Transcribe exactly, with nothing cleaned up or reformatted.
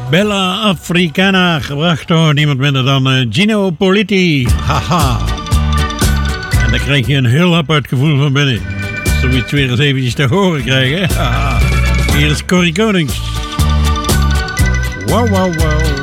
Bella Africana, gebracht door niemand minder dan uh, Gino Politi. Haha. En daar krijg je een heel apart gevoel van binnen. Zoiets weer eens eventjes te horen krijgen. Haha. Hier is Corrie Konings. Wow, wow, wow.